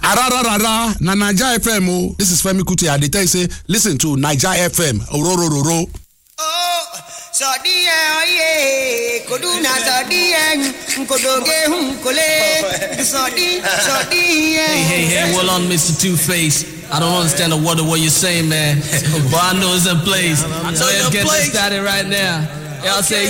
Arararara na Naija FM o. This is Femi Kuti. I dey tell you say listen to Naija FM. Ororororo. Oh, sodi oye, koduna sodi kodoge kole. Sodi. Hey, well on Mr. Two-Face. I don't understand a word of what you're saying, man. But I know it's in place. So let's get this started right now. Y'all say